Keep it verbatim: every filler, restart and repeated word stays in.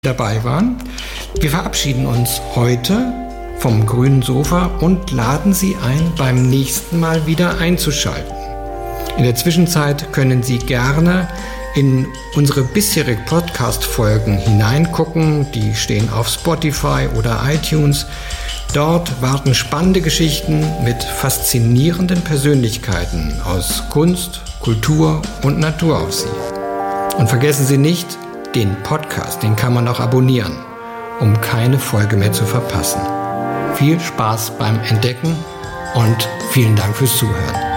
dabei waren. Wir verabschieden uns heute vom grünen Sofa und laden Sie ein, beim nächsten Mal wieder einzuschalten. In der Zwischenzeit können Sie gerne in unsere bisherigen Podcast-Folgen hineingucken. Die stehen auf Spotify oder iTunes. Dort warten spannende Geschichten mit faszinierenden Persönlichkeiten aus Kunst, Kultur und Natur auf Sie. Und vergessen Sie nicht, den Podcast, den kann man auch abonnieren, um keine Folge mehr zu verpassen. Viel Spaß beim Entdecken und vielen Dank fürs Zuhören.